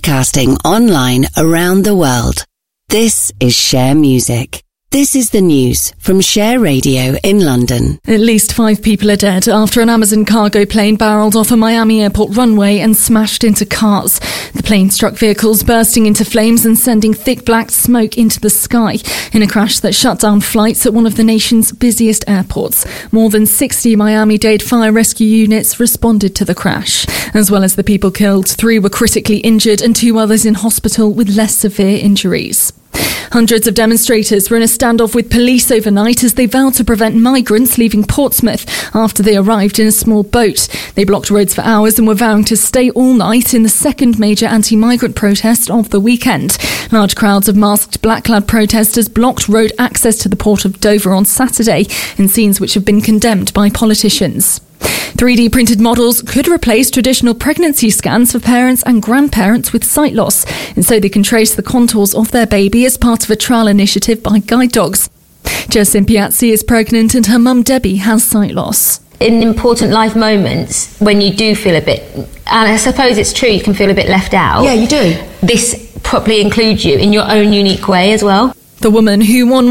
broadcasting online around the world. This is Share Music. This is the news from Share Radio in London. At least 5 people are dead after an Amazon cargo plane barreled off a Miami airport runway and smashed into cars. The plane struck vehicles, bursting into flames and sending thick black smoke into the sky in a crash that shut down flights at one of the nation's busiest airports. More than 60 Miami-Dade fire rescue units responded to the crash. As well as the people killed, 3 were critically injured and 2 others in hospital with less severe injuries. Hundreds of demonstrators were in a standoff with police overnight as they vowed to prevent migrants leaving Portsmouth after they arrived in a small boat. They blocked roads for hours and were vowing to stay all night in the second major anti-migrant protest of the weekend. Large crowds of masked black-clad protesters blocked road access to the port of Dover on Saturday in scenes which have been condemned by politicians. 3D printed models could replace traditional pregnancy scans for parents and grandparents with sight loss, and so they can trace the contours of their baby as part of a trial initiative by guide dogs. Jessin Piazzi is pregnant and her mum Debbie has sight loss. In important life moments, when you do feel a bit, and I suppose it's true, you can feel a bit left out. Yeah, you do. This probably includes you in your own unique way as well. The woman who won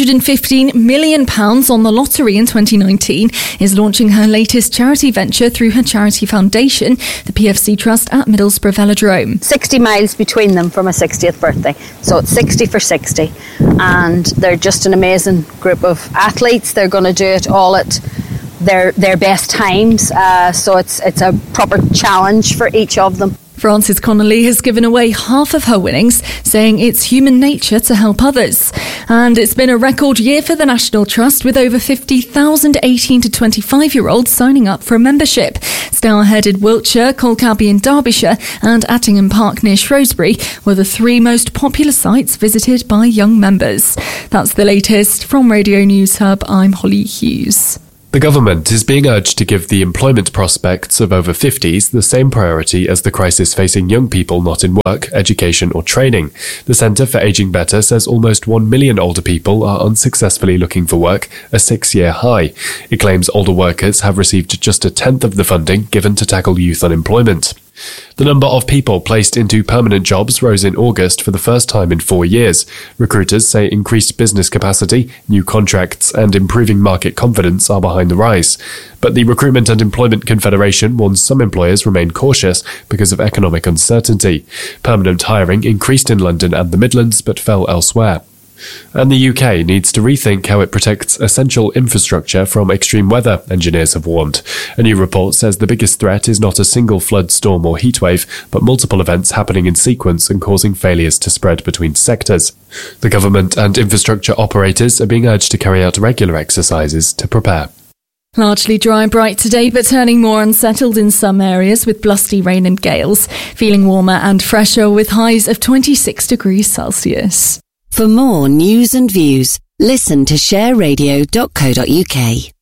£115 million on the lottery in 2019 is launching her latest charity venture through her charity foundation, the PFC Trust at Middlesbrough Velodrome. 60 miles between them for my 60th birthday. So it's 60 for 60. And they're just an amazing group of athletes. They're going to do it all at their best times. So it's a proper challenge for each of them. Frances Connolly has given away half of her winnings, saying it's human nature to help others. And it's been a record year for the National Trust, with over 50,000 18 to 25-year-olds signing up for a membership. Stourhead in Wiltshire, Colcabbie in Derbyshire and Attingham Park near Shrewsbury were the 3 most popular sites visited by young members. That's the latest from Radio News Hub. I'm Holly Hughes. The government is being urged to give the employment prospects of over 50s the same priority as the crisis facing young people not in work, education or training. The Centre for Ageing Better says almost 1 million older people are unsuccessfully looking for work, a 6-year high. It claims older workers have received just a tenth of the funding given to tackle youth unemployment. The number of people placed into permanent jobs rose in August for the first time in 4 years. Recruiters say increased business capacity, new contracts and improving market confidence are behind the rise. But the Recruitment and Employment Confederation warns some employers remain cautious because of economic uncertainty. Permanent hiring increased in London and the Midlands but fell elsewhere. And the UK needs to rethink how it protects essential infrastructure from extreme weather, engineers have warned. A new report says the biggest threat is not a single flood, storm or heatwave, but multiple events happening in sequence and causing failures to spread between sectors. The government and infrastructure operators are being urged to carry out regular exercises to prepare. Largely dry and bright today, but turning more unsettled in some areas with blustery rain and gales. Feeling warmer and fresher with highs of 26 degrees Celsius. For more news and views, listen to shareradio.co.uk.